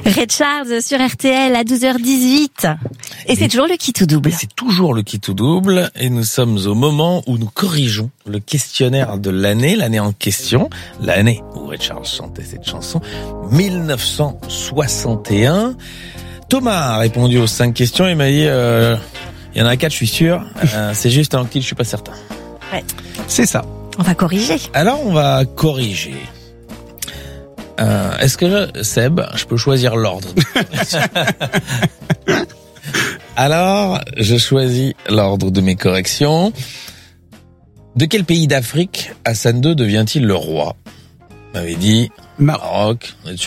Ray Charles sur RTL à 12h18. Et c'est toujours le qui tout double. C'est toujours le qui tout double et nous sommes au moment où nous corrigeons le questionnaire de l'année en question, l'année où Ray Charles chantait cette chanson, 1961. Thomas a répondu aux 5 questions et m'a dit il y en a 4, je suis sûr, c'est juste un kill, je suis pas certain. Ouais. C'est ça. On va corriger. Alors on va corriger. Est-ce que Seb, je peux choisir l'ordre? Alors, je choisis l'ordre de mes corrections. De quel pays d'Afrique Hassan II devient-il le roi? On m'avait dit Maroc.